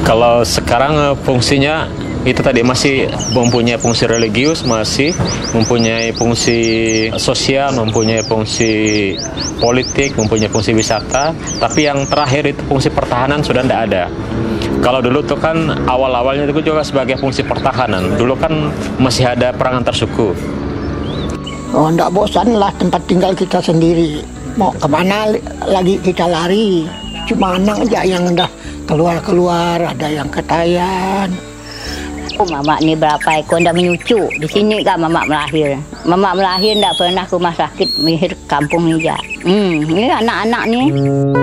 Kalau sekarang fungsinya itu tadi masih mempunyai fungsi religius, masih mempunyai fungsi sosial, mempunyai fungsi politik, mempunyai fungsi wisata. Tapi yang terakhir itu fungsi pertahanan sudah tidak ada. Kalau dulu tuh kan awal-awalnya itu juga sebagai fungsi pertahanan. Dulu kan masih ada perang antar suku. Oh, enggak bosan lah tempat tinggal kita sendiri. Mau kemana lagi kita lari. Cuma anak aja yang udah keluar-keluar, ada yang ketayan. Mama ni berapa ekor dah menyucu. Di sini kan mama melahir. Mama melahir tak pernah ke rumah sakit, melahir kampung ni je. Ini anak-anak ni.